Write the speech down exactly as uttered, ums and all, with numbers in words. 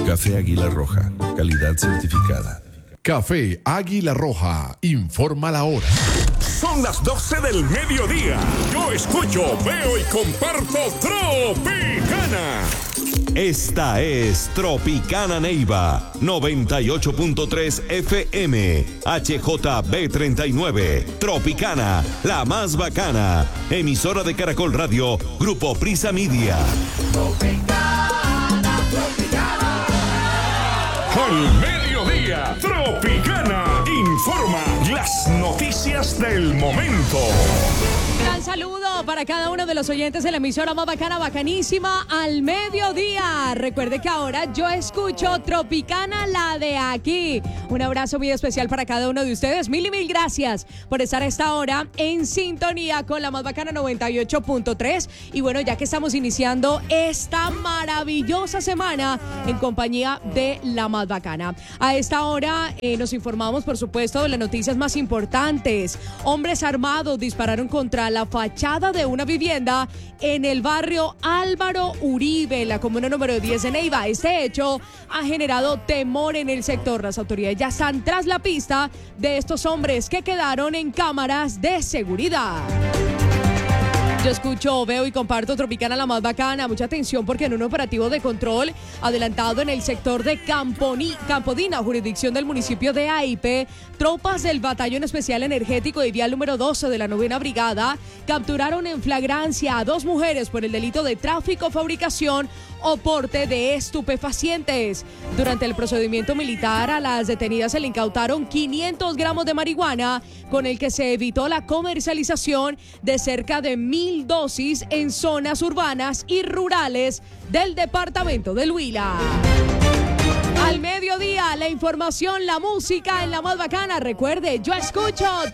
Café Águila Roja, calidad certificada. Café Águila Roja, informa la hora. Son las doce del mediodía. Yo escucho, veo y comparto Tropicana. Esta es Tropicana Neiva, noventa y ocho punto tres F M, H J B treinta y nueve, Tropicana, la más bacana, emisora de Caracol Radio, Grupo Prisa Media. Tropicana, Tropicana. Al mediodía, Tropicana informa las noticias del momento. Gran saludo para cada uno de los oyentes de la emisora más bacana, bacanísima, al mediodía. Recuerde que ahora yo escucho Tropicana, la de aquí. Un abrazo muy especial para cada uno de ustedes. Mil y mil gracias por estar a esta hora en sintonía con la más bacana noventa y ocho punto tres. Y bueno, ya que estamos iniciando esta maravillosa semana en compañía de la más bacana. A esta hora eh, nos informamos, por supuesto, de las noticias más importantes. Hombres armados dispararon contra la fachada de una vivienda en el barrio Álvaro Uribe, en la comuna número diez de Neiva. Este hecho ha generado temor en el sector. Las autoridades ya están tras la pista de estos hombres que quedaron en cámaras de seguridad. Yo escucho, veo y comparto Tropicana, la más bacana. Mucha atención porque en un operativo de control adelantado en el sector de Camponi, Campodina, jurisdicción del municipio de Aipe, tropas del Batallón Especial Energético y Vial número doce de la novena Brigada capturaron en flagrancia a dos mujeres por el delito de tráfico, fabricación o porte de estupefacientes. Durante el procedimiento militar, a las detenidas se le incautaron quinientos gramos de marihuana, con el que se evitó la comercialización de cerca de mil dosis en zonas urbanas y rurales del departamento del Huila. Al mediodía, la información, la música en la más bacana. Recuerde, yo escucho